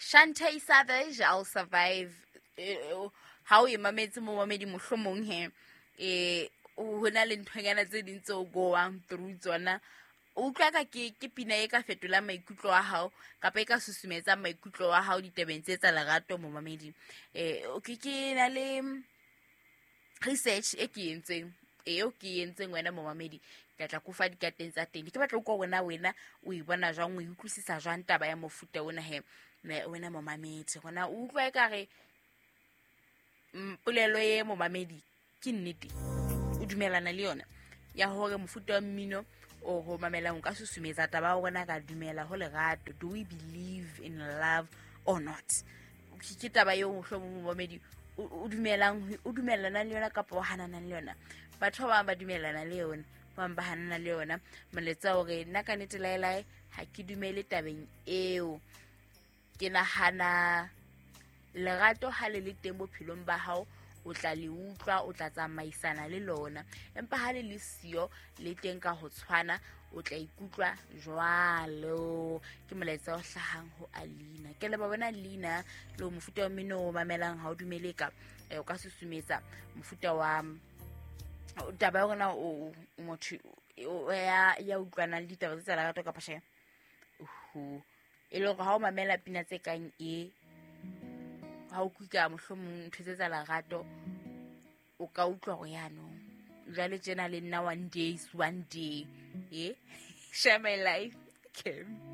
Shantae Savage, I'll survive. How you mametse mo mamedi mohlomong he ho na le nthonyana tse ding tse o going through tsona o utlwa ka ke pina e ka fetola maikutlo a hao kapa e ka susumetsa maikutlo a hao ditebeng tse tsa lerato mo mamedi ke na le research e ke entseng wena mo mamedi ka tla go fa dikateng tsa teng ke batla go wena o e bona jwang o utlwisisa jwang taba ya mofuta ona wena mo mamedi gona o utlwa e kare polelo ye mo mamedi ke nnete o dumelana le yona ya hore mofuta wa mmino o go mamela o ka susumetsa taba o bona ka dumela ho lerato. Do we believe in love or not? Ke taba yo mohlomong mo mamedi o dumelana le yona kapa o hanana le yona. Batho ba dumelana le yona ba hanana le yona moletsa hore nna ka nnete laelae ha ke dumele tabeng eo. Ke nahana lerato ha le le teng bophelong ba hao o tla le utlwa o tla tsamaisana le lona empa ha le siyo le teng ka ho tshwana o tla ikutlwa jwalo. Ke molaetsa o hlahang ho Alina ke le ba bona Alina le mofuta wa mmino o mamelang ha o dumele ka o ka susumetsa mofuta wa taba yona o motho ya utlwana le ditaba tsa lerato ka pashe e le go ha o mamela pina tse kang ha o kuka mohlomong ntho tse tsa lerato o ka utlwa go yana jale jena le nna one day share my life. Okay.